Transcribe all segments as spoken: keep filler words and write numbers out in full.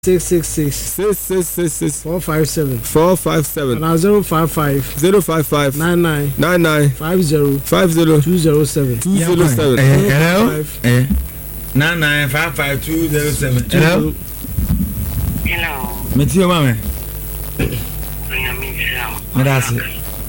six six six six six six six four five seven four five seven and zero five five zero five five nine nine nine nine five zero five zero two zero seven two zero seven. Hello. Eh. Nine nine five five two zero seven. Hello. Hello. Meet your mama. Me that's it.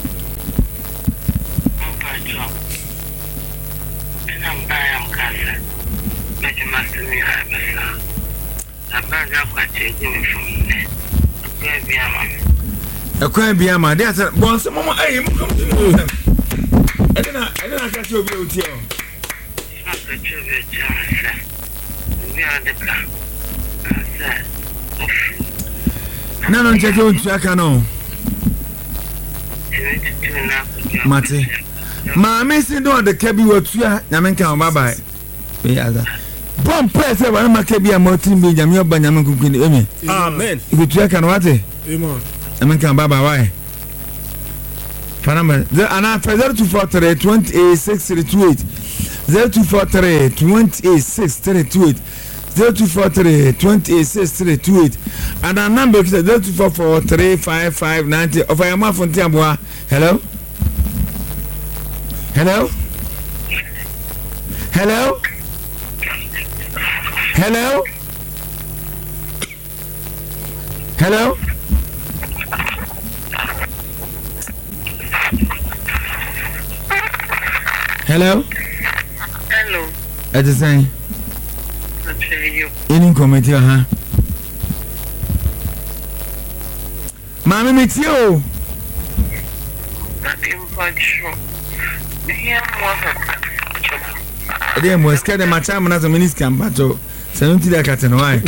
I'm buying casa. But you must be a I brought up what you give me from there. A crime be a man. There's a once a moment. Hey, come to me. I don't know. I don't know. I can't show you with you. We are the car. No, no, check out track. I know. Mate. Ma, missing down the cabby what you are. Yamanka, bye bye. We are that. Bomb press, I want to be a mountain be Jamio Banyaman cooking. Amen. If you check and what it? Amen. Yamanka, bye bye. Panama, the another zero two four three twenty eight six three two eight zero two four three twenty eight six three two eight zero two four three twenty eight six three two eight and our number is zero two four four three five five ninety of our mouth from Tiambua. Hello? Hello? Hello? Hello? Hello? Hello? Hello. I just saying. I'll tell you. Any comment here, huh? Mammy, meet you. That impartial. Here was I didn't was scared of my time as a minister, but so seventy that cat and why?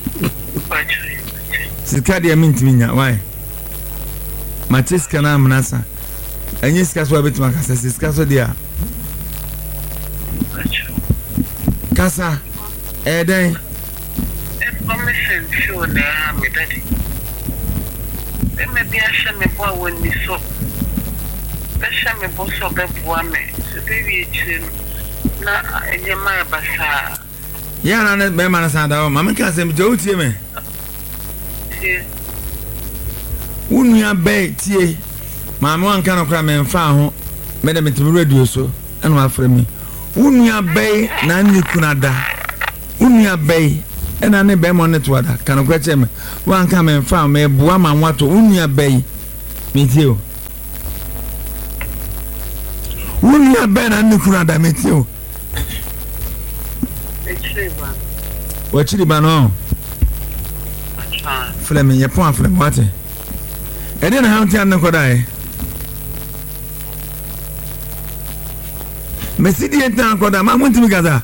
Sicadia mean to me, why? Matis canam nasa. And yes, Caswa bit my casa, is Casa dia. Casa, eh, then. I'm promising sure they are me, daddy. They may be a shame about when we saw. The shame about so bad one, so baby, na Yamaya Basa. Yeah, and then Mamma Sanda, Mamma Cassim, Joe Timmy. Wouldn't you bay tea? Mamma one cannot cram and found, Madame to radio so, and one for me. Wouldn't you bay, Nanny Kunada? Wouldn't you bay, and I never on it water, can get him. One come and found me, Buama, what to wouldn't you bay? Meet you. Wouldn't you bay, and Nukunada meet you? What you ban Fleming, your point from what? I didn't have to know what I. Messidi and Town got a man went together.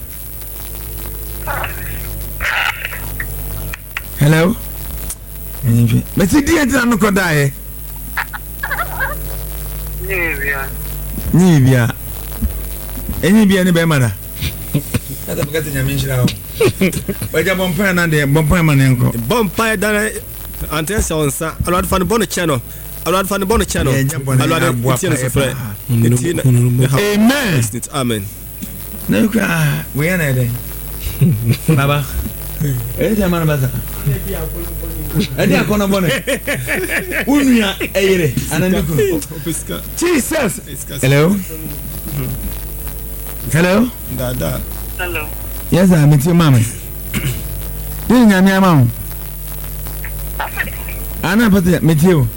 Hello? Messidi and Town got die. Nivea. Any be any better. That's a getting a mention. But you're bumping and the bumping man. Bumpire done until so a lot from the bonnet channel. A lot from the bonnet channel. A lot of what's in the Amen. Amen. No, we are ready. Baba. Eh, Jaman Baza. I didn't call a bonnet. Unia, eh, and Jesus. Hello. Hello. Dada. Hello. Yes, I meet your mamma. Didn't I, my mom? Anna, but meet you.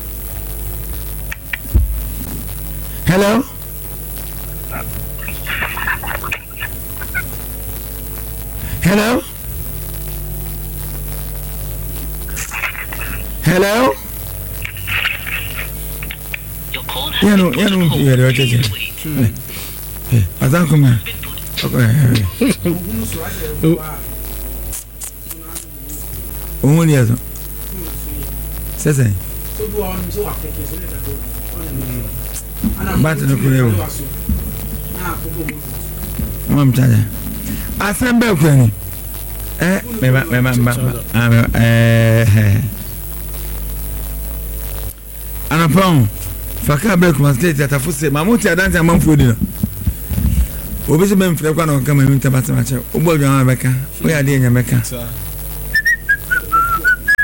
Hello? Hello? Hello? You know, you know, you are the Hey, I don't come here. Okay. Only as says I. But no Kureo. Mom, I send back when eh, remember, eh, and upon Faka must take that a foot say, Mamuti, I dance a month for dinner. Obisi ben fere kwa na kama mi tabata mache. Obo jwa na beka. We ade nya beka.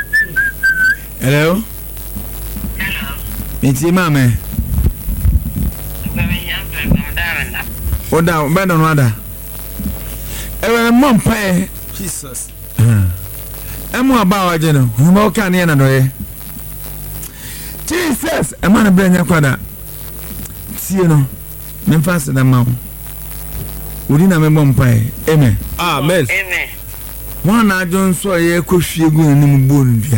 Hello. Hello. Miti mame. Oda, better no other. Ewe mom pay. Jesus. Emu aba waje no. Huma oka ne na doye. Jesus, e man brenya kwada. See no. Me fast na ma. Uri na me mom pay. Amen. Amen. Amen. One na John so ye ko hwie gu ni mu bonu bia.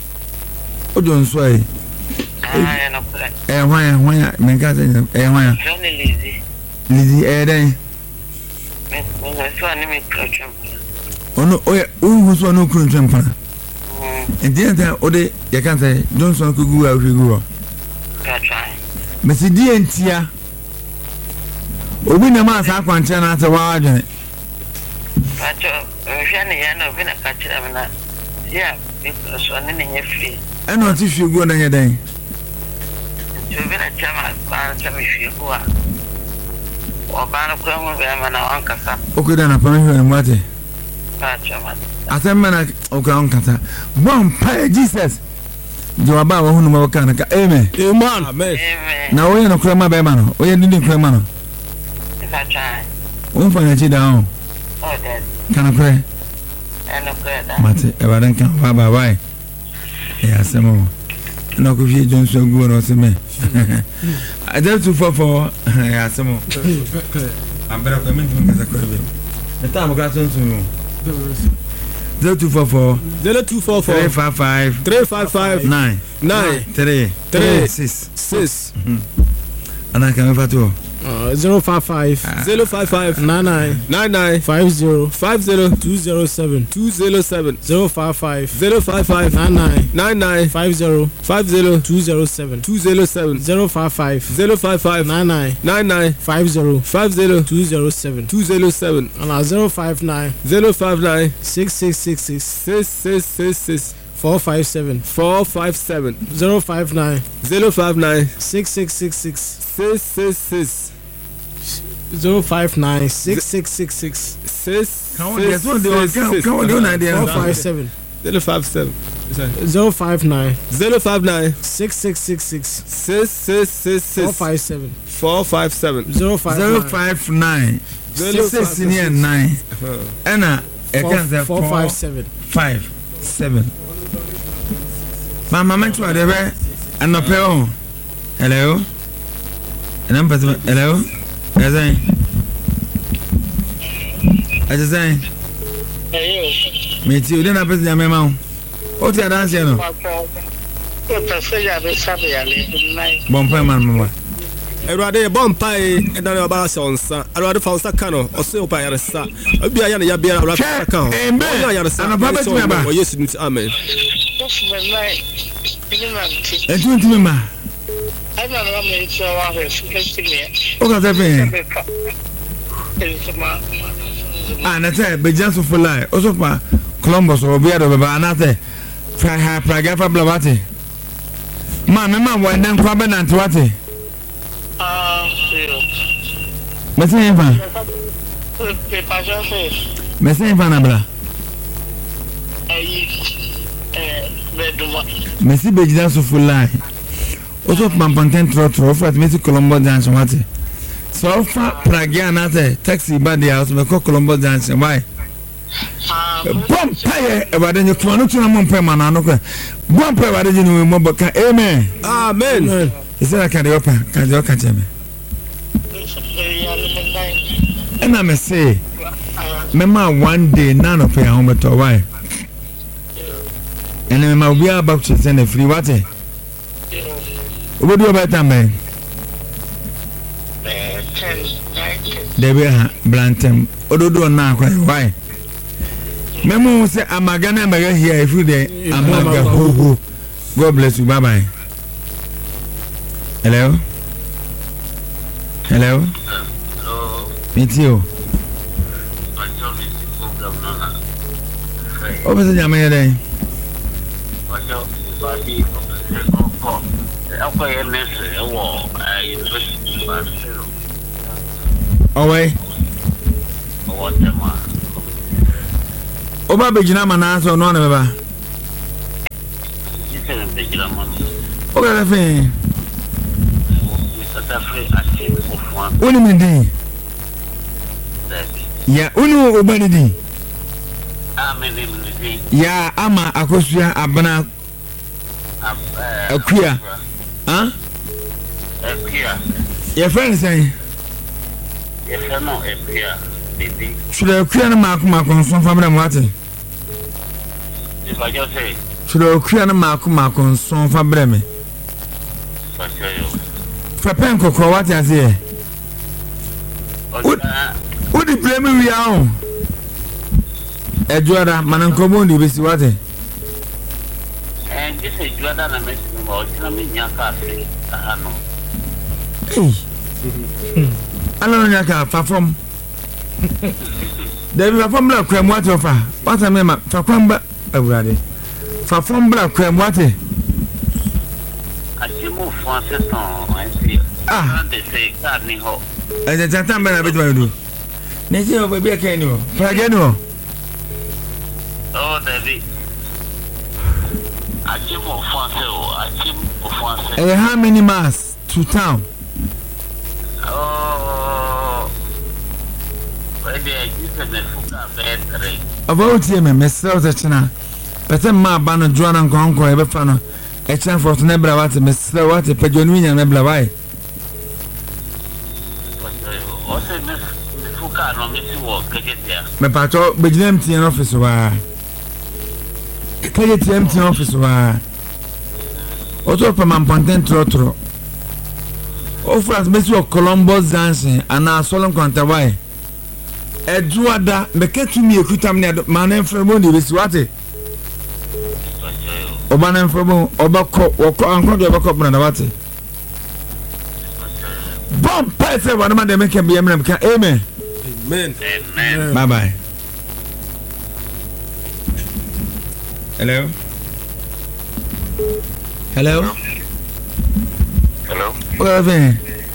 O John so ye. Ah, ya no kura. Eh hwan hwan me ka say eh hwan. John Lizzy. Lizzy eh den. Me me so ani me kracham. Ono oya uhu so no kru ntwem pana. Mm. Enti enta ode ye kan say Johnson ko gu a hwie gu. Krachai. Me si di entia. Obi na ma sa kwanche na ate wa adwene. Pacho, shani ya no bina kachira mina. Ya, because ani nye free. Eno ati hwie gu na ye den. Jubina chama kwa chama free kwa. Obana kwa mo be mana wankasa. Okuda na pa me hwie mwate. Pacho man. Asemma na okuda wankasa. Bon pa Jesus. Jo aba wo hunu ma kana ka amen. Amen. Amen. Amen. Na oye no kura ma be ma no. Oye didi kura ma no. Krachai. Won fa na chi down. Oh, that. Kana kura. Ano kura. Mate e ba den kan ba ba bye. Ya semo. Na ko fi Johnson gu no se me. I just to for for ya semo. Ambera ko me ndum ka ko be. The time ka so so. zero two four four zero two four four three five five three five five nine nine three three six six. Ana ka me fatu. Uh, zero five five zero five five nine nine nine nine five zero five zero two zero seven two zero seven zero five five zero five five nine nine nine nine five zero five zero two zero seven two zero seven zero five five zero five five nine nine nine nine five zero five zero two zero seven two zero seven and uh, zero five nine zero five nine six six six six six six six six four five seven four five seven zero five nine zero five nine six six six six six six six zero five nine six six six six six Come on, there's one there. Come on, do not four five seven zero five seven zero five nine zero five nine six six six six six six six four six five seven four five seven zero five zero five nine six six nine Anna e kan say four five seven five seven. Mama mentu adebe anope o. Hello. And hello. Azai. Azai. Hey. Me ti o de na pese ya mema o. O ti adanse no. O pese ya be sabe ya le nai. Bon pa man mama. Erade bon pai e na ba se onsa. Erade fa onsa kan o se o pa yare sa. Obi aya na ya bia erade fa kan. Amen. O yare sa. Ana baba ti ba. O Yesu nti amen. E tu nti mema. I don't know me so wa he sikini. O ka se pe. Ah, na te be just for lie. O so pa Columbus o bia do baba na te. Fra ha praga fa blabate. Ma me ma wa den kwa be na ntwate. Ah, Mese enfa. pe pa jo fe. Mese enfa na bla. Ai eh beduma. Mese be just for lie. O so pa panten tro tro fra Mese Columbus Junction wate. So fa praga na te taxi ba dia house me ko Columbus Junction why? Ah, Bom paye e ba de nyu no tuna mo mpa ma na no ko. Bom paye ba de nyu mo boka amen. Amen. Is that can you open? Can you open me? And I may say, Mama, one day none of your home at all. Why? And then we are about to send a free water. What do you about that man? They will blantem. Odo now. Why? Memo say, I'm a gonna make here every day. I'm a go. God bless you. Bye bye. Hello? Hello? Hello. Meet you. What was the name of day? Away. Oba Bejina Manas or none of seven Bejilamon. Okay, fine. Mister Free, I came of one. Only me. Yeah, Unu Ubanidi. Yeah, Ama Akosia Abana Akuya. Huh? Your friend saying, if I know if we are, baby. Should I create a mark on some family water? If I just say, should I create a mark on some family? For Penco, what I say? What the blame we are? Eduarda, Manancomundi, we see what? And this is Jordan and Messi, or Timmy Yaka. I know. I don't know Yaka, perform. There is a form black cream water. What I mean, for crumb, everybody. For form black cream water. I see more Francis on, I see. Ah, they say, God, me hope. And the time I bet I do. Next year, baby, I can you. Fragano. Oh, David. I came of Francis. I came of Francis. And how many miles to town? Oh, maybe I used to be a bad about him, Miss Southern. But a ma banner, John and Conquer, ever found a chance for Nebra, what a Miss What a Pejonia Nebla. Why? Me pato be empty office wa. Kaje empty office wa. Oto pa man ponten trotro. O France mesi o Columbus dancing ana solon kwanta why. Eduada me ketu mi ekutam ne man enfremo ni besi wate. Oba na enfremo oba ko woko anko de oba ko na wate. Bomb pese wa na de make be emrem ka amen. Amen. Amen. Bye bye. Hello. Hello. Hello. What are you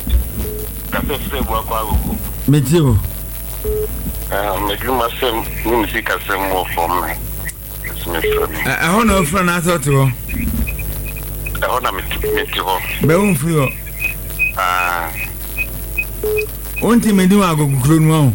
doing? Me too. Um, if you must say, you must seek some more from me. I want no friend. I thought to. I want to meet you. Be un frio. Ah. Onti me di wa go kuro no.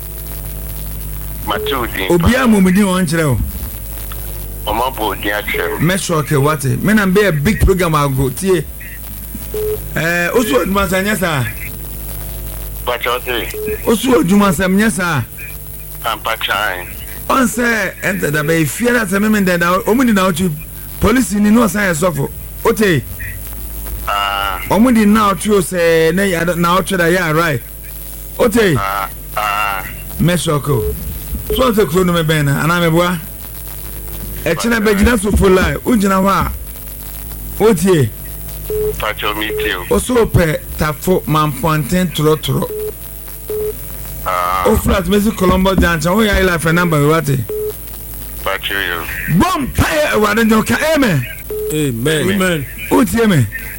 Matudi. Obi a mo me di won kire o. Omo bo di a kire. Me shock e what? Me na be a big program I go tie. Eh, osu oduma sanya sa. Bachote. Osu oduma sanya sa. Ampa chai. On say enter da be fear that me me da omu di na otu police ni no say sofo. Ote. Ah. Omu di na otu say na na otu da ya right. Ote. Ah. Ah. Me shock o. So te kuro no me ben na ana me boa. E chena be gina so for lie. Ujina wa. Ote. Pacho meet you. Oso pe tafo manfonten tro tro. Ah. O flat mezi Colombo dance. O ya ila fe number what? Pacho you. Bom pay e wa den ka amen. Amen. Amen. Ote me.